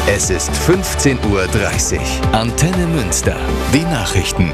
Es ist 15:30 Uhr. Antenne Münster. Die Nachrichten.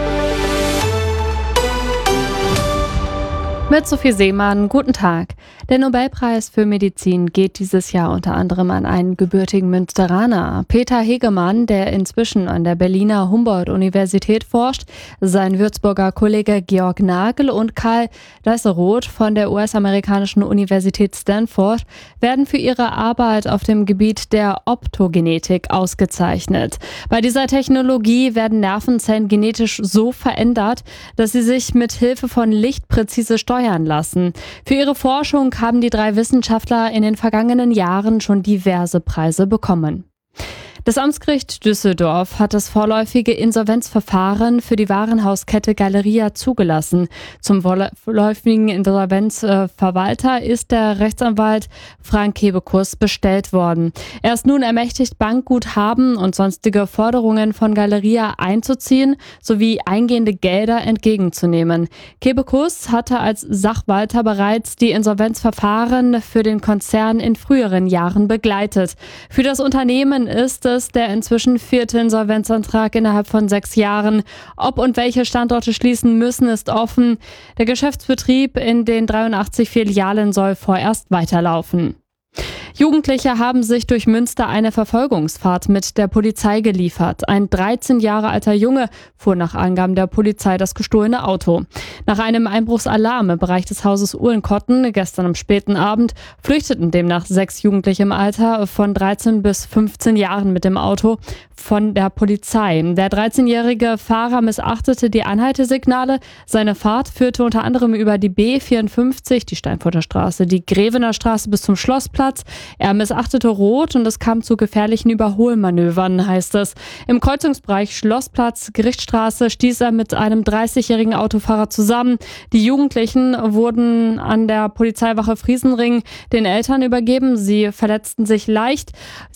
Mit Sophie Seemann, guten Tag. Der Nobelpreis für Medizin geht dieses Jahr unter anderem an einen gebürtigen Münsteraner, Peter Hegemann, der inzwischen an der Berliner Humboldt-Universität forscht. Sein Würzburger Kollege Georg Nagel und Karl Deisseroth von der US-amerikanischen Universität Stanford werden für ihre Arbeit auf dem Gebiet der Optogenetik ausgezeichnet. Bei dieser Technologie werden Nervenzellen genetisch so verändert, dass sie sich mit Hilfe von Licht präzise steuern lassen. Für ihre Forschung haben die 3 Wissenschaftler in den vergangenen Jahren schon diverse Preise bekommen. Das Amtsgericht Düsseldorf hat das vorläufige Insolvenzverfahren für die Warenhauskette Galeria zugelassen. Zum vorläufigen Insolvenzverwalter ist der Rechtsanwalt Frank Kebekus bestellt worden. Er ist nun ermächtigt, Bankguthaben und sonstige Forderungen von Galeria einzuziehen sowie eingehende Gelder entgegenzunehmen. Kebekus hatte als Sachwalter bereits die Insolvenzverfahren für den Konzern in früheren Jahren begleitet. Für das Unternehmen ist es der inzwischen 4. Insolvenzantrag innerhalb von 6 Jahren. Ob und welche Standorte schließen müssen, ist offen. Der Geschäftsbetrieb in den 83 Filialen soll vorerst weiterlaufen. Jugendliche haben sich durch Münster eine Verfolgungsfahrt mit der Polizei geliefert. Ein 13 Jahre alter Junge fuhr nach Angaben der Polizei das gestohlene Auto. Nach einem Einbruchsalarm im Bereich des Hauses Uhlenkotten gestern am späten Abend flüchteten demnach 6 Jugendliche im Alter von 13 bis 15 Jahren mit dem Auto von der Polizei. Der 13-jährige Fahrer missachtete die Anhaltesignale. Seine Fahrt führte unter anderem über die B54, die Steinfurter Straße, die Grevener Straße bis zum Schlossplatz. Er missachtete Rot und es kam zu gefährlichen Überholmanövern, heißt es. Im Kreuzungsbereich Schlossplatz, Gerichtsstraße stieß er mit einem 30-jährigen Autofahrer zusammen. Die Jugendlichen wurden an der Polizeiwache Friesenring den Eltern übergeben. Sie verletzten sich leicht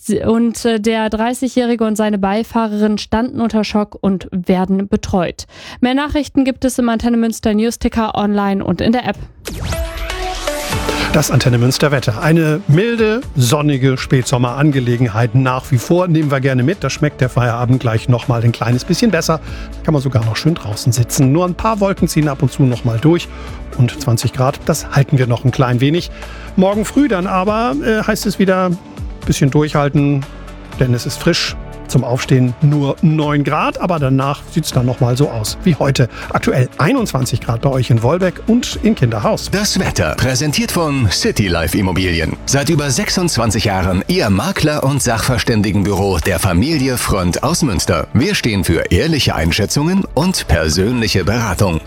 und der 30-jährige und seine Beifahrerin standen unter Schock und werden betreut. Mehr Nachrichten gibt es im Antenne Münster Newsticker online und in der App. Das Antenne Münster Wetter. Eine milde, sonnige Spätsommerangelegenheit nach wie vor. Nehmen wir gerne mit. Da schmeckt der Feierabend gleich nochmal ein kleines bisschen besser. Kann man sogar noch schön draußen sitzen. Nur ein paar Wolken ziehen ab und zu nochmal durch. Und 20 Grad, das halten wir noch ein klein wenig. Morgen früh dann aber heißt es wieder ein bisschen durchhalten, denn es ist frisch. Zum Aufstehen nur 9 Grad, aber danach sieht es dann nochmal so aus wie heute. Aktuell 21 Grad bei euch in Wolbeck und in Kinderhaus. Das Wetter präsentiert von City Life Immobilien. Seit über 26 Jahren Ihr Makler- und Sachverständigenbüro der Familie Frönd aus Münster. Wir stehen für ehrliche Einschätzungen und persönliche Beratung.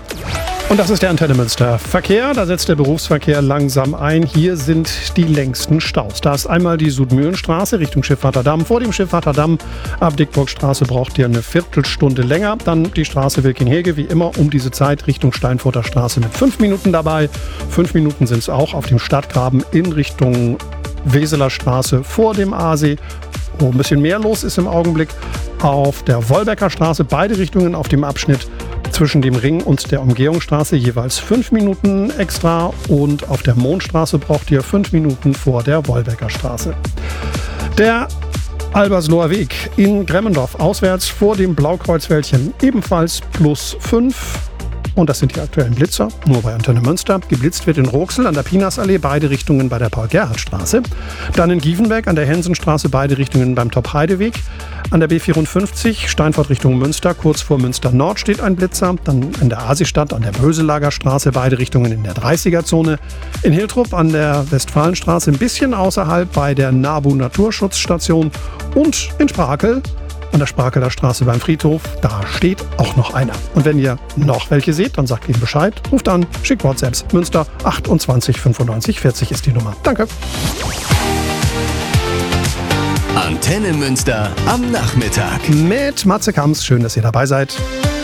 Und das ist der Antenne Münster Verkehr. Da setzt der Berufsverkehr langsam ein. Hier sind die längsten Staus. Da ist einmal die Südmühlenstraße Richtung Schiffwaterdamm. Vor dem Schiffwaterdamm ab Dickburgstraße braucht ihr eine Viertelstunde länger. Dann die Straße Wilking-Hege, wie immer um diese Zeit Richtung Steinfurter Straße mit 5 Minuten dabei. 5 Minuten sind es auch auf dem Stadtgraben in Richtung Weseler Straße vor dem Aasee, wo ein bisschen mehr los ist im Augenblick. Auf der Wolbecker Straße beide Richtungen auf dem Abschnitt zwischen dem Ring und der Umgehungsstraße jeweils 5 Minuten extra und auf der Mondstraße braucht ihr 5 Minuten vor der Wolbecker Straße. Der Albersloher Weg in Gremmendorf auswärts vor dem Blaukreuzwäldchen ebenfalls +5. Und das sind die aktuellen Blitzer, nur bei Antenne Münster. Geblitzt wird in Roxel an der Pinasallee, beide Richtungen bei der Paul-Gerhardt-Straße. Dann in Giefenberg an der Hensenstraße, beide Richtungen beim Top-Heideweg. An der B54 Steinfurt Richtung Münster, kurz vor Münster Nord steht ein Blitzer. Dann in der Asistadt an der Böselager Straße, beide Richtungen in der 30er-Zone. In Hiltrup an der Westfalenstraße, ein bisschen außerhalb bei der NABU Naturschutzstation. Und in Sprakel an der Sprakeler Straße beim Friedhof, da steht auch noch einer. Und wenn ihr noch welche seht, dann sagt ihnen Bescheid, ruft an, schickt WhatsApps. Münster 28 95 40 ist die Nummer. Danke. Antenne Münster am Nachmittag. Mit Matze Kamps, schön, dass ihr dabei seid.